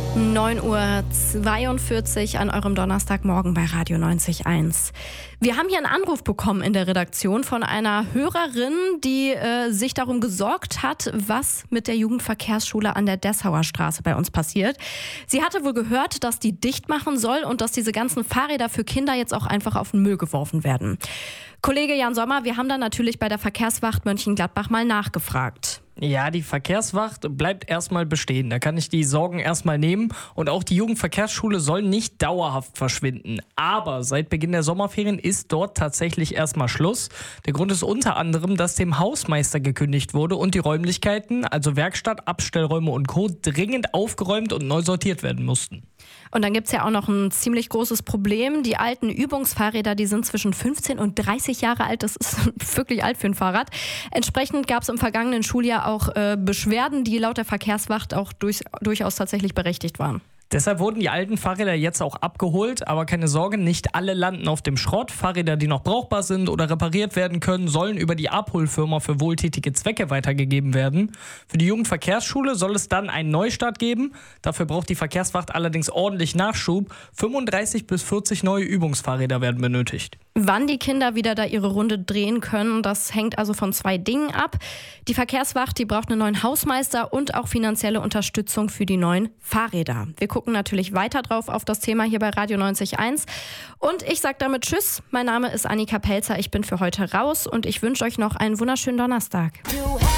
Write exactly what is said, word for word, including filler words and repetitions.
neun Uhr zweiundvierzig an eurem Donnerstagmorgen bei Radio neunzig Komma eins. Wir haben hier einen Anruf bekommen in der Redaktion von einer Hörerin, die äh, sich darum gesorgt hat, was mit der Jugendverkehrsschule an der Dessauer Straße bei uns passiert. Sie hatte wohl gehört, dass die dicht machen soll und dass diese ganzen Fahrräder für Kinder jetzt auch einfach auf den Müll geworfen werden. Kollege Jan Sommer, wir haben dann natürlich bei der Verkehrswacht Mönchengladbach mal nachgefragt. Ja, die Verkehrswacht bleibt erstmal bestehen. Da kann ich die Sorgen erstmal nehmen. Und auch die Jugendverkehrsschule soll nicht dauerhaft verschwinden. Aber seit Beginn der Sommerferien ist dort tatsächlich erstmal Schluss. Der Grund ist unter anderem, dass dem Hausmeister gekündigt wurde und die Räumlichkeiten, also Werkstatt, Abstellräume und Co., dringend aufgeräumt und neu sortiert werden mussten. Und dann gibt's ja auch noch ein ziemlich großes Problem. Die alten Übungsfahrräder, die sind zwischen fünfzehn und dreißig Jahre alt. Das ist wirklich alt für ein Fahrrad. Entsprechend gab es im vergangenen Schuljahr auch äh, Beschwerden, die laut der Verkehrswacht auch durch, durchaus tatsächlich berechtigt waren. Deshalb wurden die alten Fahrräder jetzt auch abgeholt, aber keine Sorge, nicht alle landen auf dem Schrott. Fahrräder, die noch brauchbar sind oder repariert werden können, sollen über die Abholfirma für wohltätige Zwecke weitergegeben werden. Für die Jugendverkehrsschule soll es dann einen Neustart geben. Dafür braucht die Verkehrswacht allerdings ordentlich Nachschub. fünfunddreißig bis vierzig neue Übungsfahrräder werden benötigt. Wann die Kinder wieder da ihre Runde drehen können, das hängt also von zwei Dingen ab. Die Verkehrswacht, die braucht einen neuen Hausmeister und auch finanzielle Unterstützung für die neuen Fahrräder. Wir gucken natürlich weiter drauf auf das Thema hier bei Radio neunzig Komma eins. Und ich sage damit Tschüss. Mein Name ist Annika Pelzer. Ich bin für heute raus und ich wünsche euch noch einen wunderschönen Donnerstag.